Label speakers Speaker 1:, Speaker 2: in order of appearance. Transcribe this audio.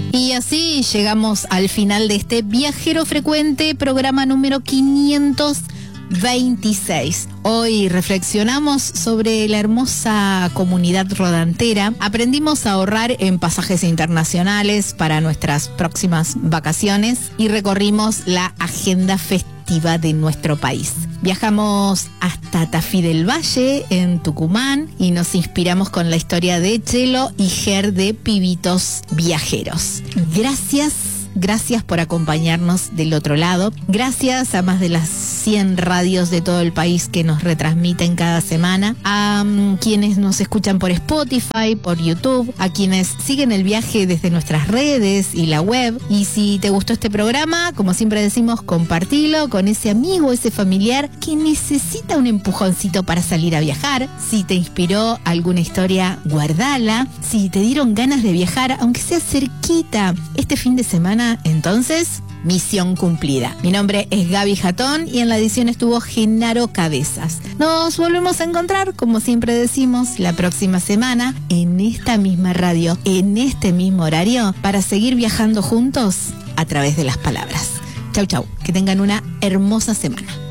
Speaker 1: Y así llegamos al final de este Viajero Frecuente, programa número 526. Hoy reflexionamos sobre la hermosa comunidad rodantera. Aprendimos a ahorrar en pasajes internacionales para nuestras próximas vacaciones y recorrimos la agenda festiva de nuestro país. Viajamos hasta Tafí del Valle, en Tucumán, y nos inspiramos con la historia de Chelo y Ger de Pibitos Viajeros. Gracias por acompañarnos del otro lado. Gracias a más de las 100 radios de todo el país que nos retransmiten cada semana. A quienes nos escuchan por Spotify, por YouTube. A quienes siguen el viaje desde nuestras redes y la web. Y si te gustó este programa, como siempre decimos, compartilo con ese amigo, ese familiar que necesita un empujoncito para salir a viajar. Si te inspiró alguna historia, guardala. Si te dieron ganas de viajar, aunque sea cerquita, este fin de semana, entonces, misión cumplida. Mi nombre es Gaby Jatón y en la edición estuvo Genaro Cabezas. Nos volvemos a encontrar, como siempre decimos, la próxima semana en esta misma radio, en este mismo horario, para seguir viajando juntos a través de las palabras. Chau, chau. Que tengan una hermosa semana.